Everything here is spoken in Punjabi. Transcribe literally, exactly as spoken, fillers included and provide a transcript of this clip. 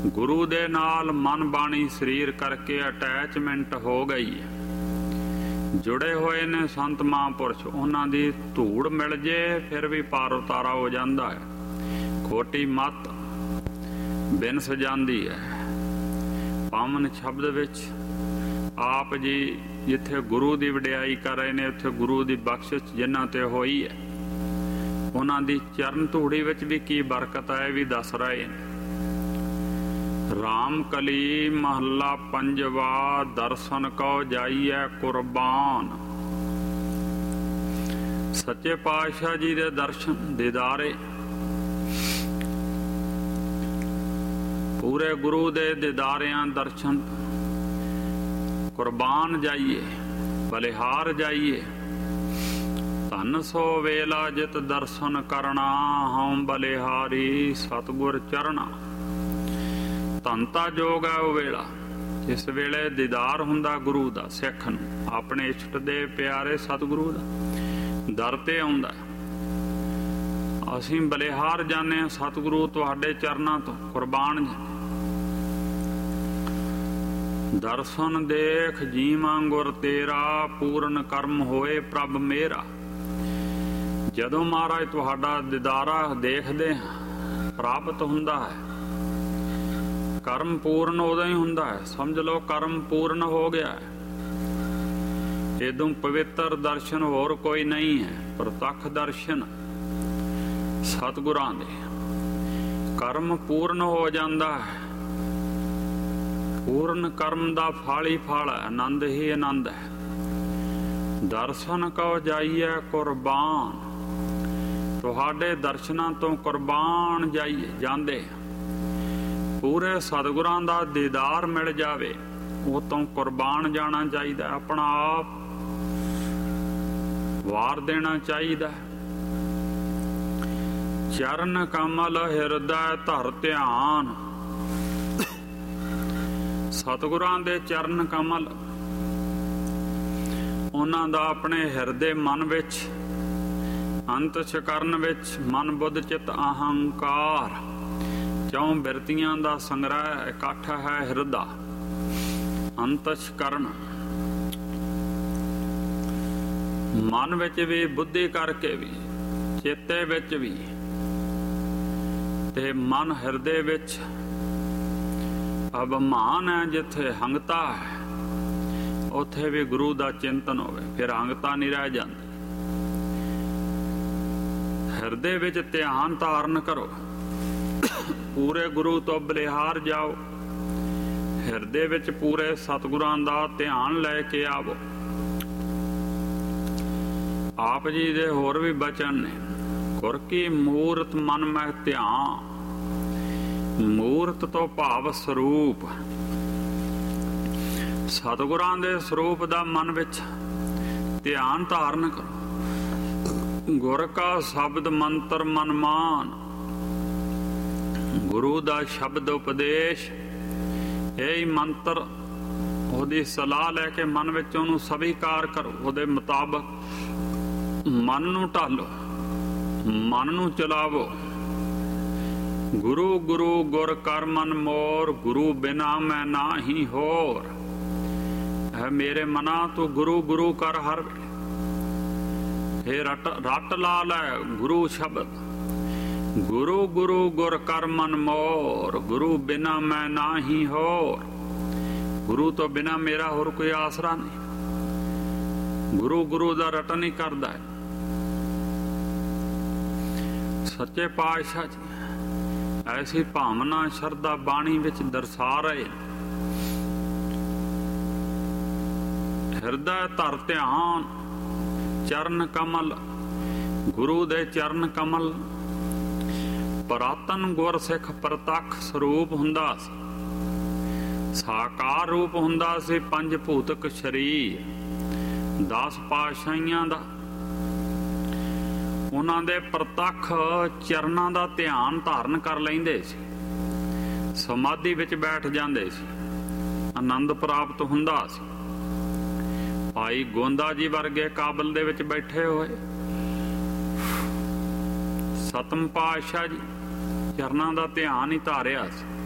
ਗੁਰੂ ਦੇ ਨਾਲ ਮਨ ਬਾਣੀ ਸਰੀਰ ਕਰਕੇ ਅਟੈਚਮੈਂਟ ਹੋ ਗਈ ਹੈ। ਜੁੜੇ ਹੋਏ ਨੇ ਸੰਤ ਮਹਾਂਪੁਰਸ਼, ਉਹਨਾਂ ਦੀ ਧੂੜ ਮਿਲ ਜੇ ਫਿਰ ਵੀ ਪਾਰ ਉਤਾਰਾ ਹੋ ਜਾਂਦਾ ਹੈ। ਖੋਟੀ ਮੱਤ ਬਿਨ ਸਜਾਂਦੀ ਹੈ। ਪਾਵਨ ਸ਼ਬਦ ਵਿੱਚ ਆਪ ਜੀ ਜਿੱਥੇ ਗੁਰੂ ਦੀ ਵਡਿਆਈ ਕਰ ਰਹੇ ਨੇ, ਉੱਥੇ ਗੁਰੂ ਦੀ ਬਖਸ਼ਿਸ਼ ਜਿਨ੍ਹਾਂ ਤੇ ਹੋਈ ਹੈ, ਉਹਨਾਂ ਦੀ ਚਰਨ ਧੂੜੀ ਵਿੱਚ ਵੀ ਕੀ ਬਰਕਤ ਹੈ ਵੀ ਦੱਸ ਰਹੇ ਨੇ। ਰਾਮ ਕਲੀ ਮਹੱਲਾ ਪੰਜਵਾ, ਦਰਸ਼ਨ ਕਉ ਜਾਈਐ ਕੁਰਬਾਨ। ਸੱਚੇ ਪਾਤਸ਼ਾਹ ਜੀ ਦੇ ਦਰਸ਼ਨ ਦੀਦਾਰੇ, ਪੂਰੇ ਗੁਰੂ ਦੇ ਦੀਦਾਰਿਆਂ ਦਰਸ਼ਨ, ਕੁਰਬਾਨ ਜਾਈਏ, ਬਲਿਹਾਰ ਜਾਈਏ। ਧਨ ਸੋ ਵੇਲਾ ਜਿਤ ਦਰਸ਼ਨ ਕਰਨਾ, ਹਉ ਬਲਿਹਾਰੀ ਸਤਿਗੁਰ ਚਰਣਾ। ਧਨ ਤਾਂ ਜੋਗ ਹੈ ਉਹ ਵੇਲਾ ਜਿਸ ਵੇਲੇ ਦੀਦਾਰ ਹੁੰਦਾ ਗੁਰੂ ਦਾ, ਸਿੱਖ ਨੂੰ ਆਪਣੇ ਇਸ਼ਟ ਦੇ ਪਿਆਰੇ ਸਤਿਗੁਰੂ ਦਾ ਦਰ ਤੇ ਆਉਂਦਾ। ਅਸੀਂ ਬਲਿਹਾਰ ਜਾਂਦੇ ਹਾਂ ਸਤਿਗੁਰੂ ਤੁਹਾਡੇ ਚਰਨਾਂ ਤੋਂ, ਕੁਰਬਾਨ ਜਾਂਦੇ। ਦਰਸ਼ਨ ਦੇਖ ਜੀਵਾਂ ਗੁਰ ਤੇਰਾ, ਪੂਰਨ ਕਰਮ ਹੋਏ ਪ੍ਰਭ ਮੇਰਾ। ਜਦੋਂ ਮਹਾਰਾਜ ਤੁਹਾਡਾ ਦੀਦਾਰਾ ਦੇਖਦੇ ਹਾਂ, ਪ੍ਰਾਪਤ ਹੁੰਦਾ ਹੈ। ਕਰਮ ਪੂਰਨ ਉਦੋਂ ਹੀ ਹੁੰਦਾ ਹੈ, ਸਮਝ ਲਓ ਕਰਮ ਪੂਰਨ ਹੋ ਗਿਆ ਹੈ। ਇਦੋਂ ਪਵਿੱਤਰ ਦਰਸ਼ਨ ਹੋਰ ਕੋਈ ਨਹੀਂ ਹੈ। ਪ੍ਰਤੱਖ ਦਰਸ਼ਨ ਸਤਿਗੁਰਾਂ ਦੇ, ਕਰਮ ਪੂਰਨ ਹੋ ਜਾਂਦਾ ਹੈ। ਪੂਰਨ ਕਰਮ ਦਾ ਫਲ ਹੀ ਫਲ ਹੈ, ਆਨੰਦ ਹੀ ਆਨੰਦ ਹੈ। ਦਰਸ਼ਨ ਕਉ ਜਾਈਐ ਕੁਰਬਾਨ, ਤੁਹਾਡੇ ਦਰਸ਼ਨਾਂ ਤੋਂ ਕੁਰਬਾਨ ਜਾਈਏ, ਜਾਂਦੇ ਪੂਰੇ ਸਤਿਗੁਰਾਂ ਦਾ ਦੀਦਾਰ ਮਿਲ ਜਾਵੇ, ਉਹ ਤੋਂ ਕੁਰਬਾਨ ਜਾਣਾ ਚਾਹੀਦਾ। ਆਪਣਾ ਆਪ ਵਾਰ ਦੇਣਾ ਚਾਹੀਦਾ। ਚਰਨ ਕਮਲ ਹਿਰਦੈ ਧਰ ਧਿਆਨ, ਸਤਿਗੁਰਾਂ ਦੇ ਚਰਨ ਕਮਲ, ਉਹਨਾਂ ਦਾ ਆਪਣੇ ਹਿਰਦੇ ਮਨ ਵਿੱਚ, ਅੰਤਸ਼ਕਰਨ ਵਿੱਚ ਮਨ ਬੁੱਧ ਚਿੱਤ ਅਹੰਕਾਰ, ਚੌਂ ਬਿਰਤੀਆਂ ਦਾ ਸੰਗ੍ਰਹਿ ਇਕੱਠ ਹੈ ਹਿਰਦਾ। ਅੰਤਸ਼ਕਰਨ ਮਨ ਵਿੱਚ ਵੀ, ਬੁੱਧੀ ਕਰਕੇ ਵੀ, ਚੇਤੇ ਵਿੱਚ ਵੀ, ਤੇ ਮਨ ਹਿਰਦੇ ਵਿੱਚ ਅਭਿਮਾਨ ਹੈ। ਜਿੱਥੇ ਹੰਗਤਾ ਹੈ ਉੱਥੇ ਵੀ ਗੁਰੂ ਦਾ ਚਿੰਤਨ ਹੋਵੇ, ਫਿਰ ਹੰਗਤਾ ਨਹੀਂ ਰਹਿ ਜਾਂਦੀ। ਹਿਰਦੇ ਵਿੱਚ ਧਿਆਨ ਧਾਰਨ ਕਰੋ, ਪੂਰੇ ਗੁਰੂ ਤੋਂ ਬਲਿਹਾਰ ਜਾਓ, ਹਿਰਦੇ ਵਿੱਚ ਪੂਰੇ ਸਤਿਗੁਰਾਂ ਦਾ ਧਿਆਨ ਲੈ ਕੇ ਆਵੋ। ਆਪ ਜੀ ਦੇ ਹੋਰ ਵੀ ਬਚਨ ਨੇ, ਗੁਰ ਕੀ ਮੂਰਤ ਮਨ ਮਹਿ ਧਿਆਨ। ਮੂਰਤ ਤੋਂ ਭਾਵ ਸਰੂਪ, ਸਤਿਗੁਰਾਂ ਦੇ ਸਰੂਪ ਦਾ ਮਨ ਵਿੱਚ ਧਿਆਨ ਧਾਰਨ ਕਰੋ। ਗੁਰ ਕਾ ਸ਼ਬਦ ਮੰਤਰ ਮਨ ਮਾਨ, ਗੁਰੂ ਦਾ ਸ਼ਬਦ ਉਪਦੇਸ਼, ਇਹ ਮੰਤਰ, ਉਹਦੀ ਸਲਾਹ ਲੈ ਕੇ ਮਨ ਵਿੱਚ ਉਹਨੂੰ ਸਵੀਕਾਰ ਕਰੋ। ਉਹਦੇ ਮੁਤਾਬਕ ਮਨ ਨੂੰ ਢਾਲੋ, ਮਨ ਨੂੰ ਚਲਾਵੋ। ਗੁਰੂ ਗੁਰੂ ਗੁਰ ਕਰ ਮਨ ਮੋਰ, ਗੁਰੂ ਬਿਨਾ ਮੈਂ ਨਾਹੀ ਹੋਰ। ਹੈ ਮੇਰੇ ਮਨਾ ਤੂੰ ਗੁਰੂ ਗੁਰੂ ਕਰ ਹਰ ਵੇਲੇ। ਇਹ ਰਟ ਰਟ ਲਾ ਲੈ ਗੁਰੂ ਸ਼ਬਦ। ਗੁਰੂ ਗੁਰੂ ਗੁਰ ਕਰ ਮਨ ਮੋਰ, ਗੁਰੂ ਬਿਨਾ ਮੈਂ ਨਾਹੀ ਹੋਰ। ਗੁਰੂ ਤੋਂ ਬਿਨਾ ਮੇਰਾ ਹੋਰ ਕੋਈ ਆਸਰਾ ਨਹੀਂ। ਗੁਰੂ ਗੁਰੂ ਦਾ ਰਟਨ ਹੀ ਕਰਦਾ ਹੈ। ਸੱਚੇ ਪਾਤਸ਼ਾਹ ਜੀ ਐਸੀ ਭਾਵਨਾ ਸ਼ਰਧਾ ਬਾਣੀ ਵਿੱਚ ਦਰਸਾ ਰਹੇ। ਹਿਰਦਾ ਧਰ ਧਿਆਨ, ਚਰਨ ਕਮਲ, ਗੁਰੂ ਦੇ ਚਰਨ ਕਮਲ। ਪੁਰਾਤਨ ਗੁਰਸਿੱਖ ਪ੍ਰਤੱਖ ਸਰੂਪ ਹੁੰਦਾ ਸੀ, ਸਾਕਾਰ ਰੂਪ ਹੁੰਦਾ ਸੀ। ਪੰਜ ਭੂਤਕ ਸਰੀਰ ਦਸ ਪਾਤਸ਼ਾਹੀਆਂ ਦਾ, ਉਹਨਾਂ ਦੇ ਪ੍ਰਤੱਖ ਚਰਨਾਂ ਦਾ ਧਿਆਨ ਧਾਰਨ ਕਰ ਲੈਂਦੇ ਸੀ। ਸਮਾਧੀ ਵਿੱਚ ਬੈਠ ਜਾਂਦੇ ਸੀ, ਆਨੰਦ ਪ੍ਰਾਪਤ ਹੁੰਦਾ ਸੀ। ਭਾਈ ਗੋਂਦਾ ਜੀ ਵਰਗੇ ਕਾਬਲ ਦੇ ਵਿੱਚ ਬੈਠੇ ਹੋਏ ਸਤਮ ਪਾਤਸ਼ਾਹ ਜੀ ਚਰਨਾਂ ਦਾ ਧਿਆਨ ਹੀ ਧਾਰਿਆ ਸੀ।